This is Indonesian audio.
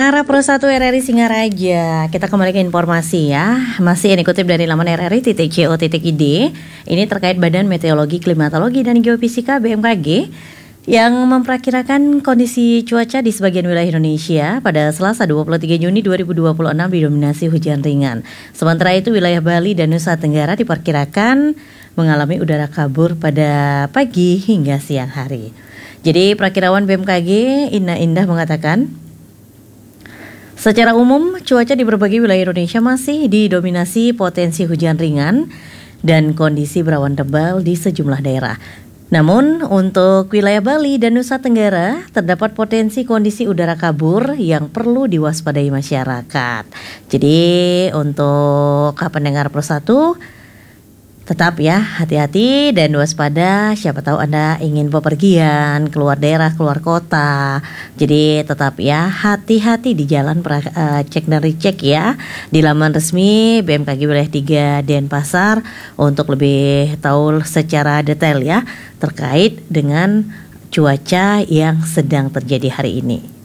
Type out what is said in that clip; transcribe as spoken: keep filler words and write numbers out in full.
Pendengar Pro satu R R I Singaraja, kita kembali ke informasi ya. Masih ini kutip dari laman r r i titik co titik i d. Ini terkait Badan Meteorologi, Klimatologi, dan Geofisika B M K G yang memperkirakan kondisi cuaca di sebagian wilayah Indonesia pada Selasa dua puluh tiga Juni dua ribu dua puluh enam didominasi hujan ringan. Sementara itu wilayah Bali dan Nusa Tenggara diperkirakan mengalami udara kabur pada pagi hingga siang hari. Jadi perakirawan B M K G Ina Indah mengatakan, secara umum cuaca di berbagai wilayah Indonesia masih didominasi potensi hujan ringan dan kondisi berawan tebal di sejumlah daerah. Namun untuk wilayah Bali dan Nusa Tenggara terdapat potensi kondisi udara kabur yang perlu diwaspadai masyarakat. Jadi untuk pendengar Pro satu, tetap ya hati-hati dan waspada, siapa tahu Anda ingin bepergian keluar daerah, keluar kota. Jadi tetap ya hati-hati di jalan, uh, cek dan recheck ya di laman resmi B M K G Wilayah tiga Denpasar untuk lebih tahu secara detail ya terkait dengan cuaca yang sedang terjadi hari ini.